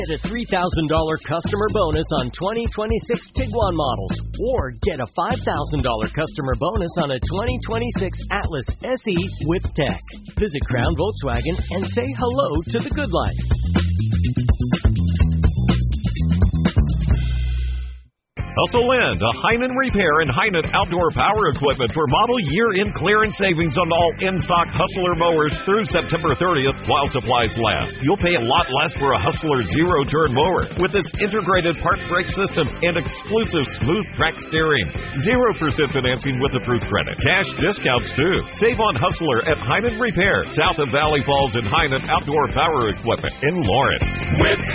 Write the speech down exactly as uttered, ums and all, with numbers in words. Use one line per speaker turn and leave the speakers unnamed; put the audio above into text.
Get a three thousand dollars customer bonus on twenty twenty-six Tiguan models, or get a five thousand dollars customer bonus on a twenty twenty-six Atlas S E with tech. Visit Crown Volkswagen and say hello to the good life.
Hustle Land, a Heinemann Repair and Heinemann Outdoor Power Equipment for model year-end clearance savings on all in-stock Hustler mowers through September thirtieth while supplies last. You'll pay a lot less for a Hustler zero-turn mower with its integrated park brake system and exclusive smooth track steering. zero percent financing with approved credit. Cash discounts, too. Save on Hustler at Heinemann Repair, south of Valley Falls and Heinemann Outdoor Power Equipment in Lawrence. With